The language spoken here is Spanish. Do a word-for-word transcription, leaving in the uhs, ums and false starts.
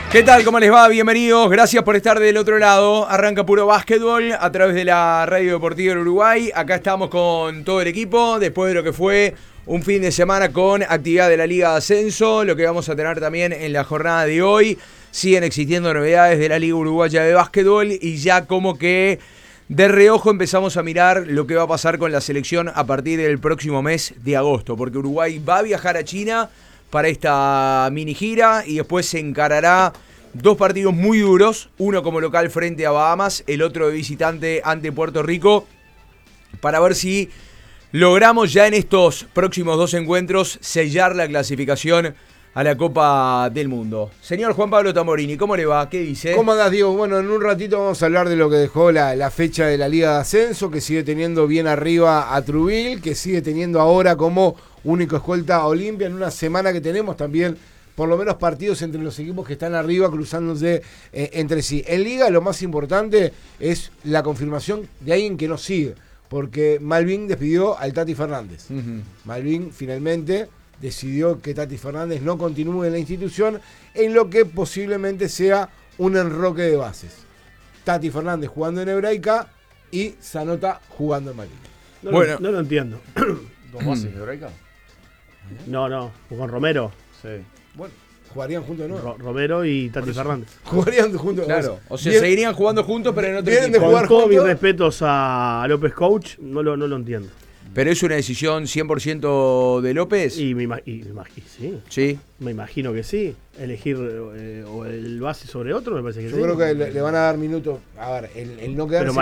¿Qué tal? ¿Cómo les va? Bienvenidos. Gracias por estar del otro lado. Arranca Puro Básquetbol a través de la Radio Deportiva del Uruguay. Acá estamos con todo el equipo después de lo que fue un fin de semana con actividad de la Liga de Ascenso. Lo que vamos a tener también en la jornada de hoy. Siguen existiendo novedades de la Liga Uruguaya de Básquetbol y ya como que de reojo empezamos a mirar lo que va a pasar con la selección a partir del próximo mes de agosto. Porque Uruguay va a viajar a China para esta mini gira y después se encarará dos partidos muy duros, uno como local frente a Bahamas, el otro de visitante ante Puerto Rico, para ver si logramos ya en estos próximos dos encuentros sellar la clasificación a la Copa del Mundo. Señor Juan Pablo Tamorini, ¿cómo le va? ¿Qué dice? ¿Cómo andás, Diego? Bueno, en un ratito vamos a hablar de lo que dejó la, la fecha de la Liga de Ascenso, que sigue teniendo bien arriba a Trubil, que sigue teniendo ahora como único escolta a Olimpia en una semana que tenemos también por lo menos partidos entre los equipos que están arriba cruzándose eh, entre sí. En Liga lo más importante es la confirmación de alguien que nos sigue, porque Malvin despidió al Tati Fernández. Uh-huh. Malvin finalmente decidió que Tati Fernández no continúe en la institución, en lo que posiblemente sea un enroque de bases. Tati Fernández jugando en Hebraica y Zanota jugando en Malvin. No, bueno. lo, no lo entiendo. ¿Dos bases de Hebraica? No, no, con Romero. Sí. Bueno, jugarían juntos, ¿no? Ro- Romero y Tati Fernández. Jugarían juntos. Claro, o sea, Bien, seguirían jugando juntos, pero en otro vienen de equipo. jugar Con todos mis juntos. respetos a López Coach, no lo, no lo entiendo. Pero es una decisión cien por ciento de López. Y me, ima- y me imagino, sí. Sí. Me imagino que sí. Elegir eh, o el base sobre otro, me parece que Yo sí. creo que le, le van a dar minutos. A ver, el, el no quedarse Pero en